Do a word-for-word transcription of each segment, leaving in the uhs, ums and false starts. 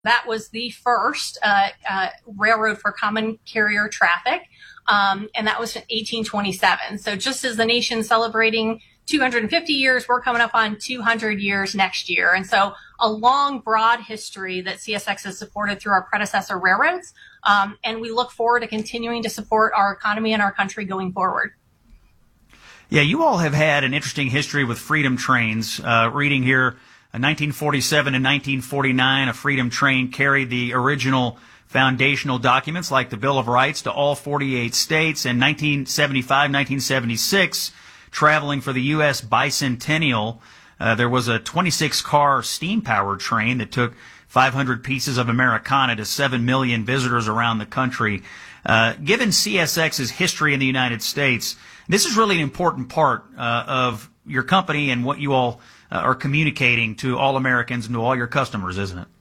That was the first uh, uh, railroad for common carrier traffic, um, and that was in eighteen twenty-seven. So just as the nation's celebrating two hundred fifty years, we're coming up on two hundred years next year. And so a long, broad history that C S X has supported through our predecessor railroads, um, and we look forward to continuing to support our economy and our country going forward. Yeah, you all have had an interesting history with Freedom Trains. Uh, reading here, in nineteen forty-seven and nineteen forty-nine, a Freedom Train carried the original foundational documents like the Bill of Rights to all forty-eight states. In nineteen seventy-five, nineteen seventy-six, traveling for the U S Bicentennial, uh, there was a twenty-six car steam-powered train that took five hundred pieces of Americana to seven million visitors around the country. Uh, given C S X's history in the United States, this is really an important part uh, of your company and what you all uh, are communicating to all Americans and to all your customers, isn't it?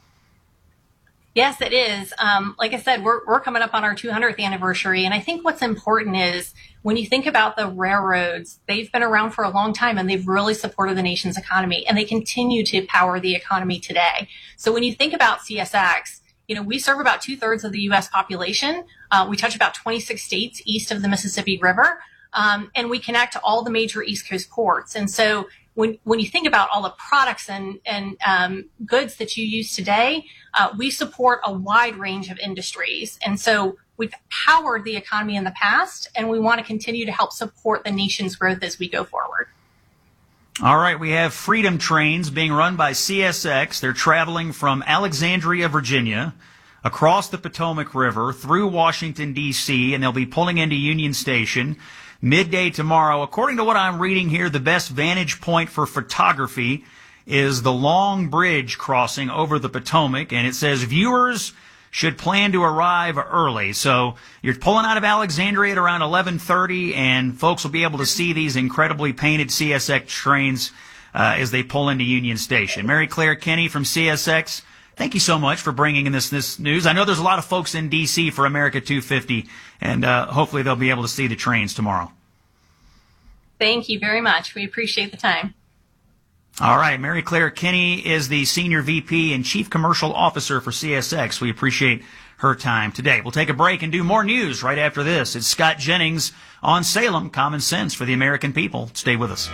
Yes, it is. Um, like I said, we're, we're coming up on our two hundredth anniversary. And I think what's important is when you think about the railroads, they've been around for a long time and they've really supported the nation's economy, and they continue to power the economy today. So when you think about C S X, you know, we serve about two thirds of the U S population. Uh, we touch about twenty-six states east of the Mississippi River. Um, and we connect to all the major East Coast ports. And so when, when you think about all the products and, and um, goods that you use today, uh, we support a wide range of industries. And so we've powered the economy in the past, and we want to continue to help support the nation's growth as we go forward. All right, we have Freedom Trains being run by C S X. They're traveling from Alexandria, Virginia, across the Potomac River, through Washington, D C, and they'll be pulling into Union Station midday tomorrow. According to what I'm reading here, the best vantage point for photography is the Long Bridge crossing over the Potomac, and it says viewers should plan to arrive early. So you're pulling out of Alexandria at around eleven thirty, and folks will be able to see these incredibly painted C S X trains uh, as they pull into Union Station. Mary Claire Kenny from C S X, thank you so much for bringing in this, this news. I know there's a lot of folks in D C for America two fifty, and uh, hopefully they'll be able to see the trains tomorrow. Thank you very much. We appreciate the time. All right. Mary Claire Kenny is the Senior V P and Chief Commercial Officer for C S X. We appreciate her time today. We'll take a break and do more news right after this. It's Scott Jennings on Salem, Common Sense for the American people. Stay with us.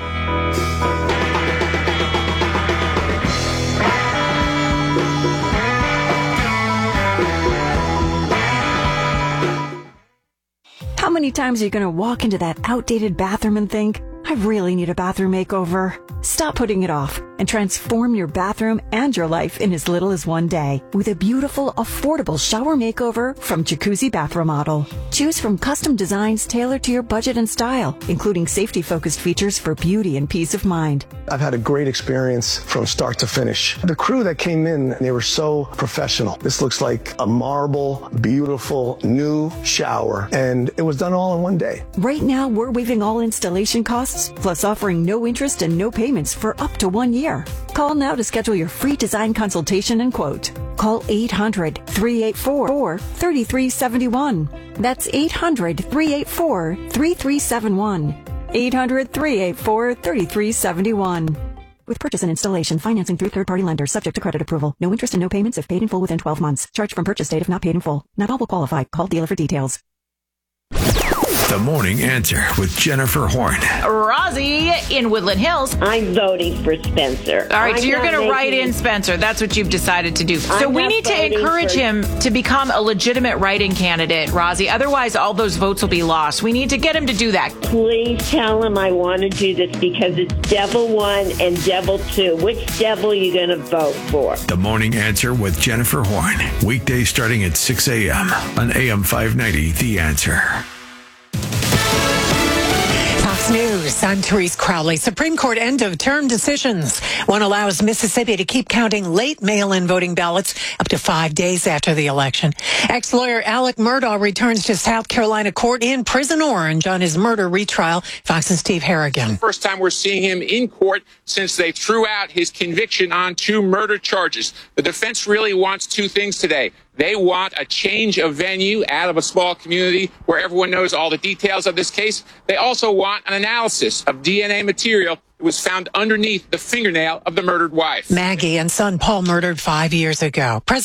How many times are you going to walk into that outdated bathroom and think, I really need a bathroom makeover? Stop putting it off and transform your bathroom and your life in as little as one day with a beautiful, affordable shower makeover from Jacuzzi Bath Remodel. Choose from custom designs tailored to your budget and style, including safety-focused features for beauty and peace of mind. I've had a great experience from start to finish. The crew that came in, they were so professional. This looks like a marble, beautiful, new shower, and it was done all in one day. Right now, we're waiving all installation costs, plus offering no interest and no payments for up to one year. Call now to schedule your free design consultation and quote. Call eight hundred, three eight four, three three seven one. That's eight hundred, three eight four, three three seven one. eight hundred, three eight four, three three seven one. With purchase and installation, financing through third-party lenders, subject to credit approval. No interest and no payments if paid in full within twelve months. Charge from purchase date if not paid in full. Not all will qualify. Call dealer for details. The Morning Answer with Jennifer Horn. Rosie in Woodland Hills. I'm voting for Spencer. All right, I'm so you're going to write making... in Spencer. That's what you've decided to do. So I'm we need to encourage for... him to become a legitimate write-in candidate, Rosie. Otherwise, all those votes will be lost. We need to get him to do that. Please tell him I want to do this because it's Devil one and Devil two. Which devil are you going to vote for? The Morning Answer with Jennifer Horn. Weekdays starting at six a.m. on A M five ninety, The Answer. News. I'm Therese Crowley. Supreme Court end-of-term decisions. One allows Mississippi to keep counting late mail-in voting ballots up to five days after the election. Ex-lawyer Alec Murdaugh returns to South Carolina court in Prison Orange on his murder retrial. Fox's Steve Harrigan. First time we're seeing him in court since they threw out his conviction on two murder charges. The defense really wants two things today. They want a change of venue out of a small community where everyone knows all the details of this case. They also want an analysis of D N A material that was found underneath the fingernail of the murdered wife. Maggie and son Paul murdered five years ago.